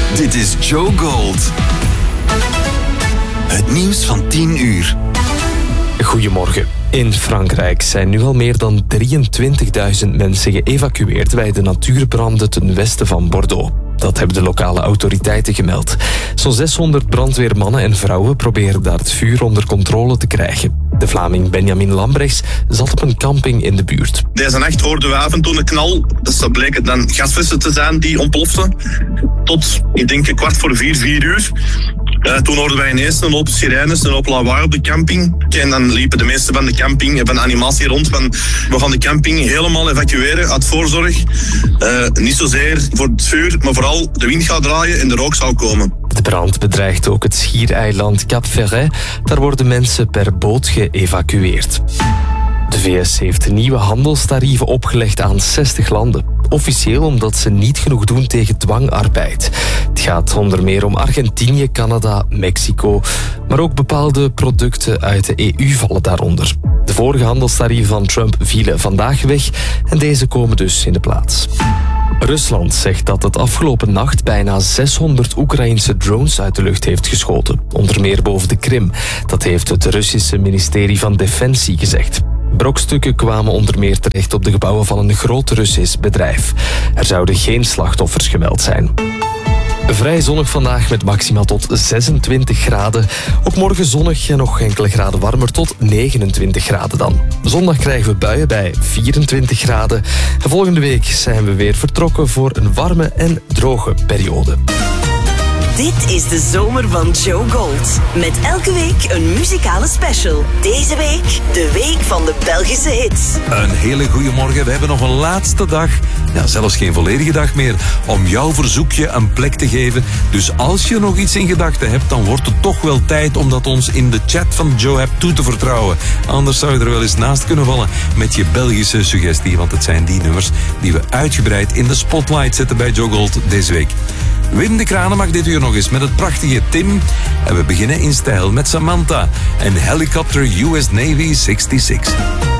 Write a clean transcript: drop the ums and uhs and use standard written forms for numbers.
Dit is Joe Gold. Het nieuws van 10 uur. Goedemorgen. In Frankrijk zijn nu al meer dan 23.000 mensen geëvacueerd bij de natuurbranden ten westen van Bordeaux. Dat hebben de lokale autoriteiten gemeld. Zo'n 600 brandweermannen en vrouwen proberen daar het vuur onder controle te krijgen. De Vlaming Benjamin Lambrechts zat op een camping in de buurt. Deze nacht hoorden we af en toe een knal. Dus dat bleken dan gasflessen te zijn die ontploften. Tot, ik denk, 4:15 uur. Toen hoorden wij ineens een hoop sirenes, een hoop lawaai op de camping. En dan liepen de meesten van de camping, van de animatie rond. Van, we gaan de camping helemaal evacueren uit voorzorg. Niet zozeer voor het vuur, maar vooral de wind gaat draaien en de rook zou komen. De brand bedreigt ook het schiereiland Cap Ferret. Daar worden mensen per boot geëvacueerd. De VS heeft nieuwe handelstarieven opgelegd aan 60 landen. Officieel omdat ze niet genoeg doen tegen dwangarbeid. Het gaat onder meer om Argentinië, Canada, Mexico, maar ook bepaalde producten uit de EU vallen daaronder. De vorige handelstarieven van Trump vielen vandaag weg en deze komen dus in de plaats. Rusland zegt dat het afgelopen nacht bijna 600 Oekraïnse drones uit de lucht heeft geschoten. Onder meer boven de Krim. Dat heeft het Russische ministerie van Defensie gezegd. Brokstukken kwamen onder meer terecht op de gebouwen van een groot Russisch bedrijf. Er zouden geen slachtoffers gemeld zijn. Vrij zonnig vandaag met maximaal tot 26 graden. Ook morgen zonnig en nog enkele graden warmer tot 29 graden dan. Zondag krijgen we buien bij 24 graden. En volgende week zijn we weer vertrokken voor een warme en droge periode. Dit is de zomer van Joe Gold. Met elke week een muzikale special. Deze week de week van de Belgische hits. Een hele goede morgen. We hebben nog een laatste dag, ja, zelfs geen volledige dag meer, om jouw verzoekje een plek te geven. Dus als je nog iets in gedachten hebt, dan wordt het toch wel tijd om dat ons in de chat van Joe hebt toe te vertrouwen. Anders zou je er wel eens naast kunnen vallen met je Belgische suggestie. Want het zijn die nummers die we uitgebreid in de spotlight zetten bij Joe Gold deze week. Wim de Kranen mag dit uur nog eens met het prachtige Tim. En we beginnen in stijl met Samantha en Helicopter US Navy 66.